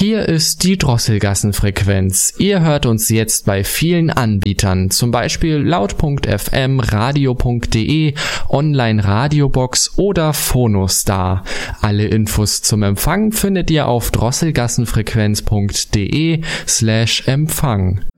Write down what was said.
Hier ist die Drosselgassenfrequenz. Ihr hört uns jetzt bei vielen Anbietern, zum Beispiel laut.fm, radio.de, Online-Radiobox oder Phonostar. Alle Infos zum Empfang findet ihr auf drosselgassenfrequenz.de/Empfang.